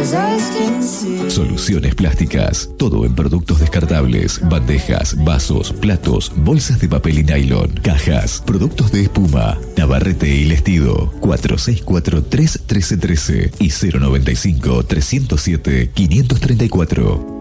Soluciones plásticas, todo en productos descartables, bandejas, vasos, platos, bolsas de papel y nylon, cajas, productos de espuma. Navarrete y Lestido, 464-31313 y 095-307-534.